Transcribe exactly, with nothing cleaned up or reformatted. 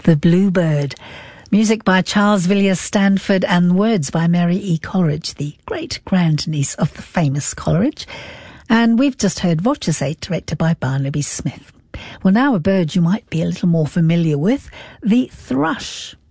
The Bluebird. Music by Charles Villiers Stanford and words by Mary E. Coleridge, the great-grandniece of the famous Coleridge. And we've just heard Roger's Eight, directed by Barnaby Smith. Well, now a bird you might be a little more familiar with, the thrush.